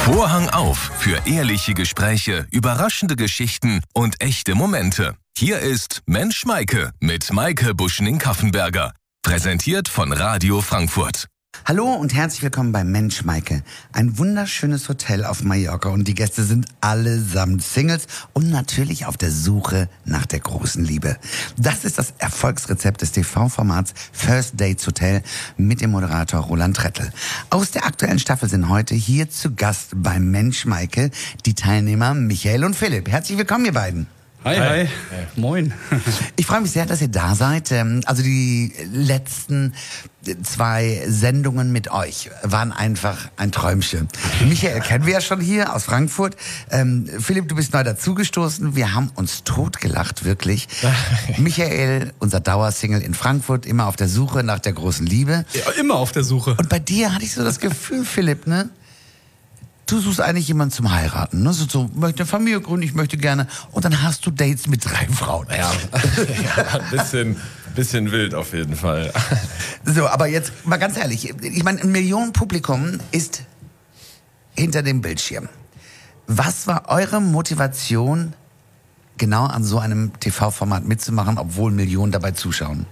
Vorhang auf für ehrliche Gespräche, überraschende Geschichten und echte Momente. Hier ist Mensch Maike mit Maike Buschning-Kaffenberger. Präsentiert von Radio Frankfurt. Hallo und herzlich willkommen bei Mensch Maike. Ein wunderschönes Hotel auf Mallorca und die Gäste sind allesamt Singles und natürlich auf der Suche nach der großen Liebe. Das ist das Erfolgsrezept des TV-Formats First Dates Hotel mit dem Moderator Roland Trettel. Aus der aktuellen Staffel sind heute hier zu Gast bei Mensch Maike die Teilnehmer Michael und Philipp. Herzlich willkommen, ihr beiden. Hi, hi. Moin. Ich freue mich sehr, dass ihr da seid. Also die letzten 2 Sendungen mit euch waren einfach ein Träumchen. Michael kennen wir ja schon hier aus Frankfurt. Philipp, du bist neu dazugestoßen. Wir haben uns totgelacht, wirklich. Michael, unser Dauersingle in Frankfurt, immer auf der Suche nach der großen Liebe. Ja, immer auf der Suche. Und bei dir hatte ich so das Gefühl, Philipp, ne? Du suchst eigentlich jemanden zum Heiraten, ne? So, möchte eine Familie gründen, ich möchte gerne. Und dann hast du Dates mit 3 Frauen. Ja, ein bisschen wild auf jeden Fall. So, aber jetzt mal ganz ehrlich. Ich meine, ein Millionenpublikum ist hinter dem Bildschirm. Was war eure Motivation, genau an so einem TV-Format mitzumachen, obwohl Millionen dabei zuschauen?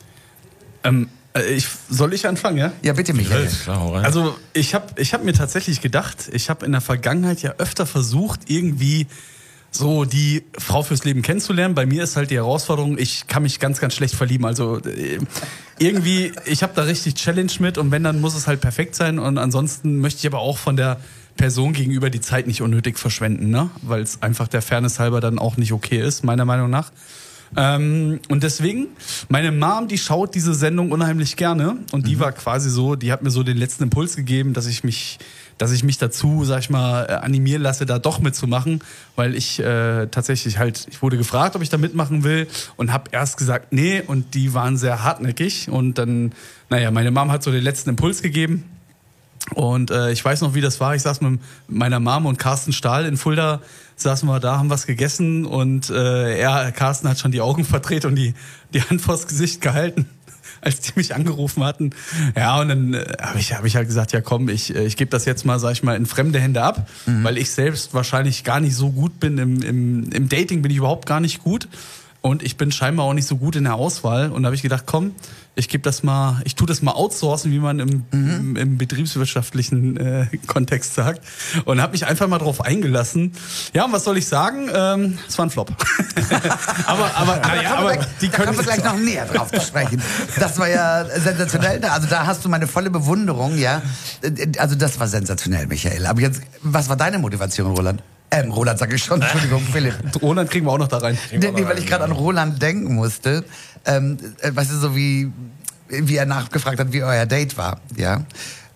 Soll ich anfangen, ja? Ja, bitte, Michael. Also ich hab mir tatsächlich gedacht, ich habe in der Vergangenheit ja öfter versucht, irgendwie so die Frau fürs Leben kennenzulernen. Bei mir ist halt die Herausforderung, ich kann mich ganz, ganz schlecht verlieben. Also irgendwie, ich habe da richtig Challenge mit und wenn, dann muss es halt perfekt sein. Und ansonsten möchte ich aber auch von der Person gegenüber die Zeit nicht unnötig verschwenden, ne? Weil es einfach der Fairness halber dann auch nicht okay ist, meiner Meinung nach. Und deswegen, meine Mom, die schaut diese Sendung unheimlich gerne und die war quasi so, die hat mir so den letzten Impuls gegeben, dass ich mich dazu, sag ich mal, animieren lasse, da doch mitzumachen, weil ich tatsächlich halt, ich wurde gefragt, ob ich da mitmachen will und habe erst gesagt, nee, und die waren sehr hartnäckig und dann, meine Mom hat so den letzten Impuls gegeben. Und ich weiß noch, wie das war. Ich saß mit meiner Mom und Carsten Stahl in Fulda, saßen wir da, haben was gegessen und Carsten hat schon die Augen verdreht und die Hand vors Gesicht gehalten, als die mich angerufen hatten. Ja, und dann hab ich halt gesagt, ja komm, ich gebe das jetzt mal, sag ich mal, in fremde Hände ab, weil ich selbst wahrscheinlich gar nicht so gut bin. Im Dating bin ich überhaupt gar nicht gut. Und ich bin scheinbar auch nicht so gut in der Auswahl. Und da habe ich gedacht, komm, ich tue das mal outsourcen, wie man im betriebswirtschaftlichen Kontext sagt. Und habe mich einfach mal drauf eingelassen. Ja, und was soll ich sagen? Es war ein Flop. aber die können wir gleich noch näher drauf sprechen. Das war ja sensationell. Also da hast du meine volle Bewunderung, ja. Also das war sensationell, Michael. Aber jetzt, was war deine Motivation, Roland? Roland sag ich schon, Entschuldigung, Philipp. Roland kriegen wir auch noch da rein. Nee, weil ich gerade an Roland denken musste. Weißt du, so wie er nachgefragt hat, wie euer Date war, ja.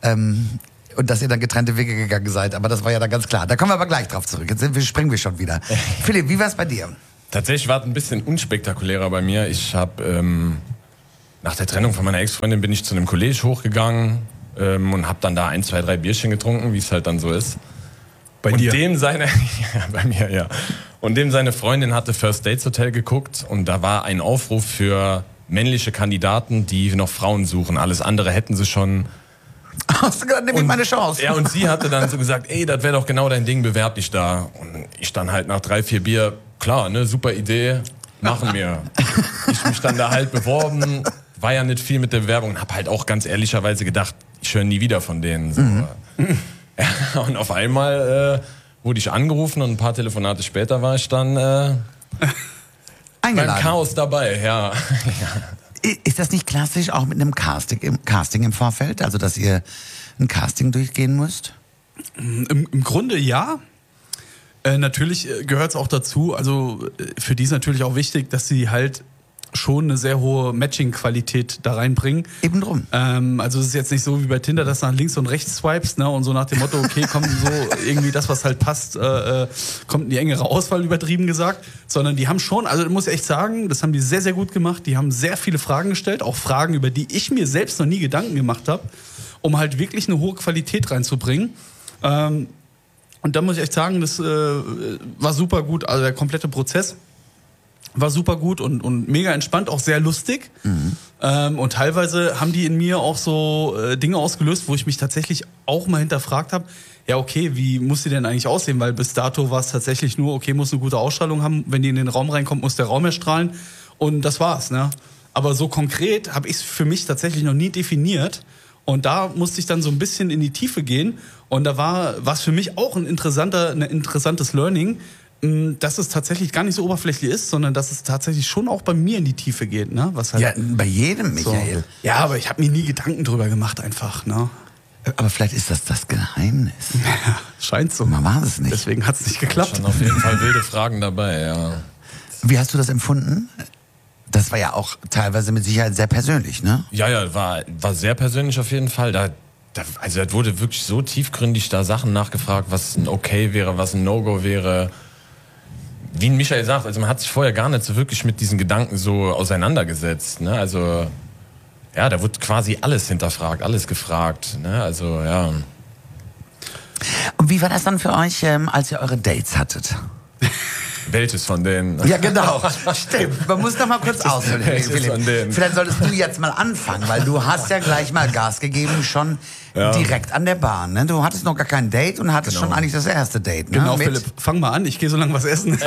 Und dass ihr dann getrennte Wege gegangen seid. Aber das war ja dann ganz klar. Da kommen wir aber gleich drauf zurück. Jetzt springen wir schon wieder. Philipp, wie war es bei dir? Tatsächlich war es ein bisschen unspektakulärer bei mir. Ich habe nach der Trennung von meiner Ex-Freundin bin ich zu einem College hochgegangen und habe dann da 1, 2, 3 Bierchen getrunken, wie es halt dann so ist. Bei dir? Bei mir, ja. Und dem seine Freundin hatte First Dates Hotel geguckt und da war ein Aufruf für männliche Kandidaten, die noch Frauen suchen. Alles andere hätten sie schon. Hast du gerade nämlich meine Chance? Ja, und sie hatte dann so gesagt, ey, das wäre doch genau dein Ding, bewerb dich da. Und ich dann halt nach 3, 4 Bier, klar, ne, super Idee, machen wir. Ich mich dann da halt beworben, war ja nicht viel mit der Bewerbung und hab halt auch ganz ehrlicherweise gedacht, ich höre nie wieder von denen. So. Ja, und auf einmal wurde ich angerufen und ein paar Telefonate später war ich dann beim Chaos dabei, ja. Ist das nicht klassisch auch mit einem Casting im Vorfeld? Also, dass ihr ein Casting durchgehen müsst? Im Grunde ja. Natürlich gehört es auch dazu. Also für die ist natürlich auch wichtig, dass sie halt schon eine sehr hohe Matching-Qualität da reinbringen. Eben drum. Also es ist jetzt nicht so wie bei Tinder, dass du nach links und rechts swipest, ne, und so nach dem Motto, okay, kommt so irgendwie das, was halt passt, kommt in die engere Auswahl, übertrieben gesagt, sondern die haben schon, also ich muss echt sagen, das haben die sehr, sehr gut gemacht, die haben sehr viele Fragen gestellt, auch Fragen, über die ich mir selbst noch nie Gedanken gemacht habe, um halt wirklich eine hohe Qualität reinzubringen. Und da muss ich echt sagen, das war super gut, also der komplette Prozess. war super gut und mega entspannt, auch sehr lustig. Und teilweise haben die in mir auch so Dinge ausgelöst, wo ich mich tatsächlich auch mal hinterfragt habe, ja okay, wie muss die denn eigentlich aussehen? Weil bis dato war es tatsächlich nur, okay, muss eine gute Ausstrahlung haben, wenn die in den Raum reinkommt, muss der Raum erstrahlen und das war's, ne? Aber so konkret habe ich es für mich tatsächlich noch nie definiert und da musste ich dann so ein bisschen in die Tiefe gehen und da war es für mich auch ein interessantes Learning, dass es tatsächlich gar nicht so oberflächlich ist, sondern dass es tatsächlich schon auch bei mir in die Tiefe geht, ne? Was halt Ja, bei jedem, Michael. so. Ja, aber ich habe mir nie Gedanken drüber gemacht einfach, ne? Aber vielleicht ist das Geheimnis. Ja, scheint so. Man weiß es nicht. Deswegen hat es nicht geklappt. Schon auf jeden Fall wilde Fragen dabei, ja. Wie hast du das empfunden? Das war ja auch teilweise mit Sicherheit sehr persönlich, ne? Ja, war sehr persönlich auf jeden Fall. Also das wurde wirklich so tiefgründig da Sachen nachgefragt, was ein Okay wäre, was ein No-Go wäre. Wie Michael sagt, also man hat sich vorher gar nicht so wirklich mit diesen Gedanken so auseinandergesetzt, ne? Also ja, da wurde quasi alles hinterfragt, alles gefragt, ne? Also ja. Und wie war das dann für euch, als ihr eure Dates hattet? Welches von denen? Ja, genau. Stimmt. Man muss doch mal kurz ausholen. Welches von denen? Vielleicht solltest du jetzt mal anfangen, weil du hast ja gleich mal Gas gegeben, schon direkt an der Bahn. Ne? Du hattest noch gar kein Date und hattest schon eigentlich das erste Date. Ne? Genau, Philipp, fang mal an, ich gehe so lange was essen.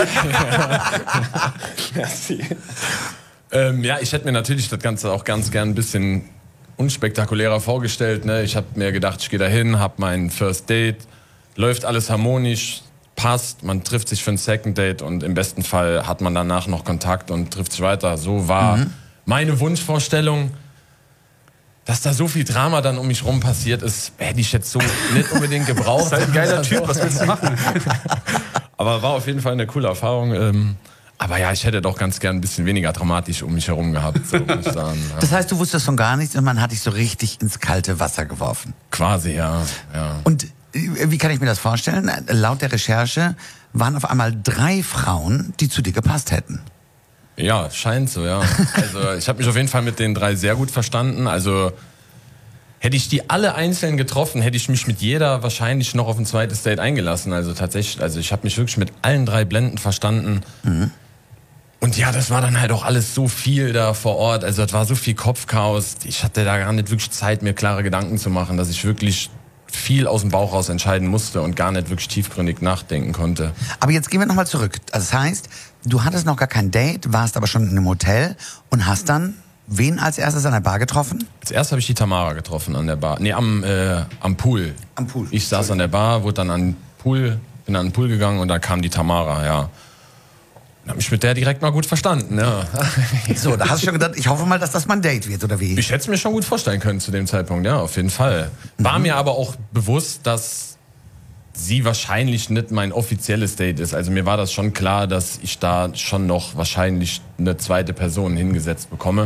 Ja, ich hätte mir natürlich das Ganze auch ganz gern ein bisschen unspektakulärer vorgestellt. Ne? Ich habe mir gedacht, ich gehe da hin, habe mein First Date, läuft alles harmonisch, passt, man trifft sich für ein Second Date und im besten Fall hat man danach noch Kontakt und trifft sich weiter. So war meine Wunschvorstellung. Dass da so viel Drama dann um mich rum passiert ist, hätte ich jetzt so nicht unbedingt gebraucht. Das ist halt ein geiler Typ, was willst du machen? Aber war auf jeden Fall eine coole Erfahrung. Aber ja, ich hätte doch ganz gern ein bisschen weniger dramatisch um mich herum gehabt. So muss ich sagen, ja. Das heißt, du wusstest von gar nichts und man hat dich so richtig ins kalte Wasser geworfen. Quasi, ja. Und wie kann ich mir das vorstellen? Laut der Recherche waren auf einmal 3 Frauen, die zu dir gepasst hätten. Ja, scheint so, ja. Also ich habe mich auf jeden Fall mit den 3 sehr gut verstanden. Also hätte ich die alle einzeln getroffen, hätte ich mich mit jeder wahrscheinlich noch auf ein zweites Date eingelassen. Also tatsächlich, ich habe mich wirklich mit allen 3 blendend verstanden. Und ja, das war dann halt auch alles so viel da vor Ort. Also das war so viel Kopfchaos. Ich hatte da gar nicht wirklich Zeit, mir klare Gedanken zu machen, dass ich wirklich viel aus dem Bauch raus entscheiden musste und gar nicht wirklich tiefgründig nachdenken konnte. Aber jetzt gehen wir nochmal zurück. Also das heißt, du hattest noch gar kein Date, warst aber schon in einem Hotel und hast dann wen als erstes an der Bar getroffen? Als erstes habe ich die Tamara getroffen an der Bar. Nee, am Pool. Am Pool. Ich saß an der Bar, wurde dann bin an den Pool gegangen und dann kam die Tamara, ja. Und habe mich mit der direkt mal gut verstanden, ja. So, da hast du schon gedacht, ich hoffe mal, dass das mal ein Date wird, oder wie? Ich hätte es mir schon gut vorstellen können zu dem Zeitpunkt, ja, auf jeden Fall. War mir aber auch bewusst, dass sie wahrscheinlich nicht mein offizielles Date ist. Also mir war das schon klar, dass ich da schon noch wahrscheinlich eine zweite Person hingesetzt bekomme.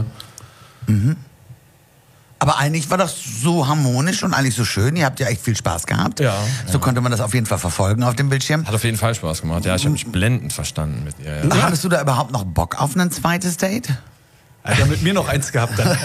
Aber eigentlich war das so harmonisch und eigentlich so schön. Ihr habt ja echt viel Spaß gehabt. Ja. So konnte man das auf jeden Fall verfolgen auf dem Bildschirm. Hat auf jeden Fall Spaß gemacht, ja. Ich habe mich blendend verstanden mit ihr, ja. Hattest du da überhaupt noch Bock auf ein zweites Date? Hat er mit mir noch eins gehabt dann.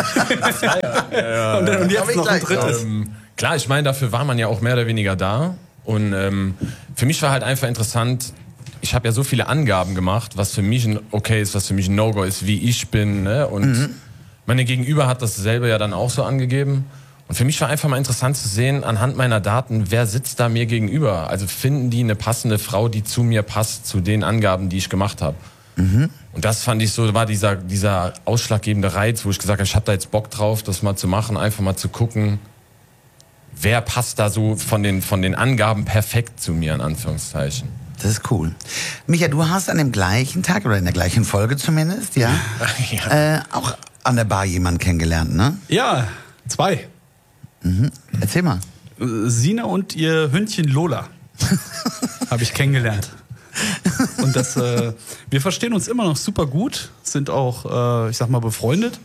Und jetzt noch ein drittes. Klar, ich meine, dafür war man ja auch mehr oder weniger da. Und für mich war halt einfach interessant, ich habe ja so viele Angaben gemacht, was für mich ein Okay ist, was für mich ein No-Go ist, wie ich bin. Ne? Und meine Gegenüber hat dasselbe ja dann auch so angegeben. Und für mich war einfach mal interessant zu sehen, anhand meiner Daten, wer sitzt da mir gegenüber? Also finden die eine passende Frau, die zu mir passt, zu den Angaben, die ich gemacht habe. Und das fand ich so, war dieser ausschlaggebende Reiz, wo ich gesagt habe, ich habe da jetzt Bock drauf, das mal zu machen, einfach mal zu gucken, wer passt da so von den Angaben perfekt zu mir, in Anführungszeichen. Das ist cool. Micha, du hast an dem gleichen Tag oder in der gleichen Folge zumindest, ja, auch an der Bar jemanden kennengelernt, ne? Ja, 2. Erzähl mal. Sina und ihr Hündchen Lola habe ich kennengelernt. Und wir verstehen uns immer noch super gut, sind auch, ich sag mal, befreundet.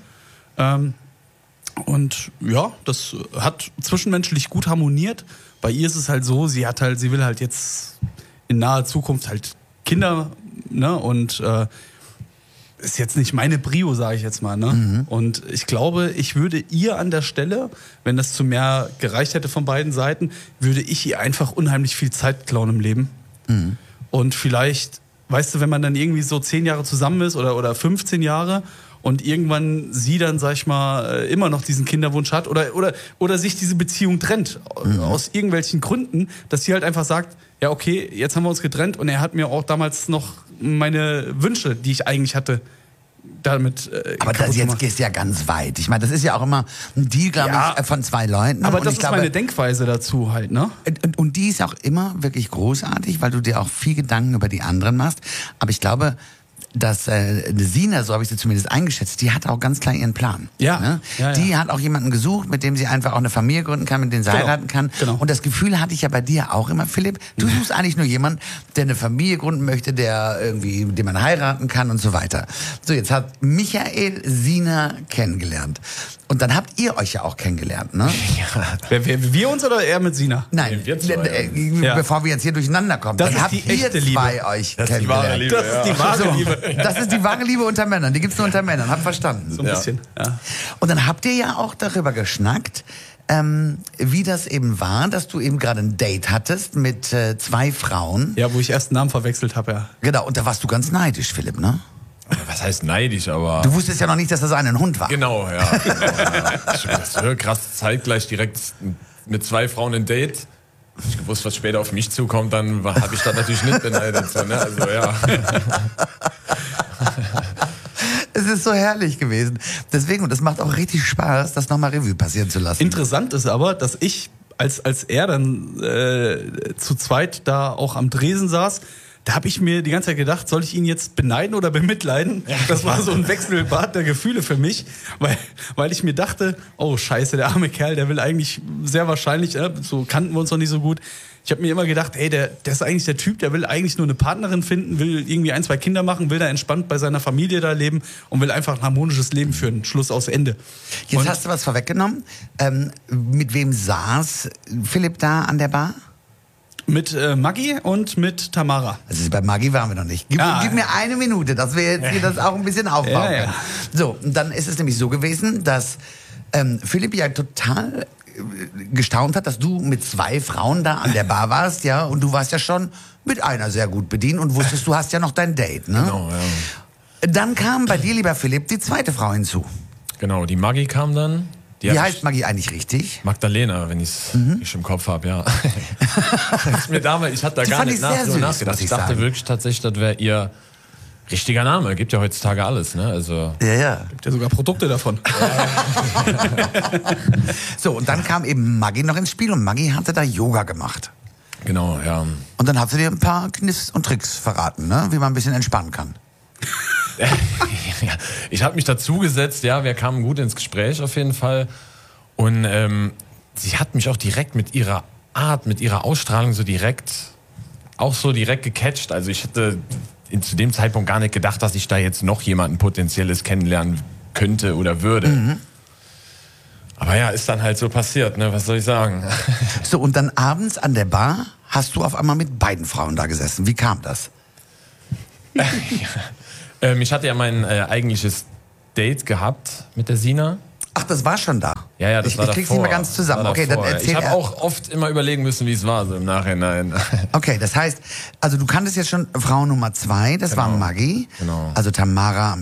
Und ja, das hat zwischenmenschlich gut harmoniert. Bei ihr ist es halt so, sie will halt jetzt in naher Zukunft halt Kinder, ne? Und ist jetzt nicht meine Prio, sage ich jetzt mal, ne? Und ich glaube, ich würde ihr an der Stelle, wenn das zu mehr gereicht hätte von beiden Seiten, würde ich ihr einfach unheimlich viel Zeit klauen im Leben. Und vielleicht weißt du, wenn man dann irgendwie so 10 Jahre zusammen ist oder 15 Jahre und irgendwann sie dann, sag ich mal, immer noch diesen Kinderwunsch hat oder sich diese Beziehung trennt aus irgendwelchen Gründen, dass sie halt einfach sagt, ja okay, jetzt haben wir uns getrennt und er hat mir auch damals noch meine Wünsche, die ich eigentlich hatte, damit aber jetzt gehst du ja ganz weit. Ich meine, das ist ja auch immer ein Deal, glaube ich, von 2 Leuten. Aber und das ich ist meine Denkweise dazu halt, ne? Und die ist auch immer wirklich großartig, weil du dir auch viel Gedanken über die anderen machst. Aber ich glaube, dass Sina, so habe ich sie zumindest eingeschätzt, die hat auch ganz klar ihren Plan. Ja. Ne? Die hat auch jemanden gesucht, mit dem sie einfach auch eine Familie gründen kann, mit dem sie heiraten kann. Genau. Und das Gefühl hatte ich ja bei dir auch immer, Philipp. Du suchst eigentlich nur jemanden, der eine Familie gründen möchte, den man heiraten kann und so weiter. So, jetzt hat Michael Sina kennengelernt. Und dann habt ihr euch ja auch kennengelernt, ne? Ja. Wir uns oder er mit Sina? Nein, wir zwei. bevor wir jetzt hier durcheinander kommen. Das dann ist habt die ihr echte Liebe. 2 euch Das ist die wahre kennengelernt. Liebe. Das ist die wahre Liebe. Das ist die wahre Liebe unter Männern. Die gibt's nur unter Männern. Hab verstanden. So ein bisschen, ja. Und dann habt ihr ja auch darüber geschnackt, wie das eben war, dass du eben gerade ein Date hattest mit 2 Frauen. Ja, wo ich erst einen Namen verwechselt habe, ja. Genau, und da warst du ganz neidisch, Philipp, ne? Was heißt neidisch, aber... Du wusstest ja noch nicht, dass das ein Hund war. Genau, ja. Das war krass, zeitgleich direkt mit 2 Frauen ein Date. Ich gewusst, was später auf mich zukommt, dann habe ich das natürlich nicht beneidet. So, ne? Also ja. Es ist so herrlich gewesen. Deswegen, und das macht auch richtig Spaß, das nochmal Revue passieren zu lassen. Interessant ist aber, dass ich, als er dann zu zweit da auch am Dresen saß, da habe ich mir die ganze Zeit gedacht, soll ich ihn jetzt beneiden oder bemitleiden? Das war so ein Wechselbad der Gefühle für mich, weil ich mir dachte, oh scheiße, der arme Kerl, der will eigentlich sehr wahrscheinlich, so kannten wir uns noch nicht so gut. Ich habe mir immer gedacht, ey, der ist eigentlich der Typ, der will eigentlich nur eine Partnerin finden, will irgendwie 1, 2 Kinder machen, will da entspannt bei seiner Familie da leben und will einfach ein harmonisches Leben führen. Schluss aus Ende. Jetzt hast du was vorweggenommen. Mit wem saß Philipp da an der Bar? Mit Maggi und mit Tamara. Also bei Maggi waren wir noch nicht. Gib mir 1 Minute, dass wir jetzt hier das auch ein bisschen aufbauen können. Ja. So, und dann ist es nämlich so gewesen, dass Philipp ja total gestaunt hat, dass du mit 2 Frauen da an der Bar warst, ja, und du warst ja schon mit einer sehr gut bedient und wusstest, du hast ja noch dein Date, ne? Genau, ja. Dann kam bei dir, lieber Philipp, die 2. Frau hinzu. Genau, die Maggi kam dann. Wie heißt Maggi eigentlich richtig? Magdalena, wenn ich es im Kopf habe, ja. Ich hatte da gar nicht nachgedacht. Ich dachte wirklich tatsächlich, das wäre ihr richtiger Name. Gibt ja heutzutage alles, ne? Also Ja. Gibt ja sogar Produkte davon. So, und dann kam eben Maggi noch ins Spiel und Maggi hatte da Yoga gemacht. genau, ja. Und dann hat sie dir ein paar Kniffs und Tricks verraten, ne? Wie man ein bisschen entspannen kann. Ich habe mich dazugesetzt, ja, wir kamen gut ins Gespräch auf jeden Fall. Und sie hat mich auch direkt mit ihrer Art, mit ihrer Ausstrahlung so direkt gecatcht. Also ich hätte zu dem Zeitpunkt gar nicht gedacht, dass ich da jetzt noch jemanden Potenzielles kennenlernen könnte oder würde. Aber ja, ist dann halt so passiert, ne? Was soll ich sagen? So, und dann abends an der Bar hast du auf einmal mit beiden Frauen da gesessen. Wie kam das? Ich hatte ja mein eigentliches Date gehabt mit der Sina. Ach, das war schon da? Ja, das war davor. Ich krieg's nicht mehr ganz zusammen. Okay, dann erzähl. Ich habe auch oft immer überlegen müssen, wie es war, so im Nachhinein. Okay, das heißt, also du kanntest jetzt schon Frau Nummer 2, das war Maggi. Genau. Also Tamara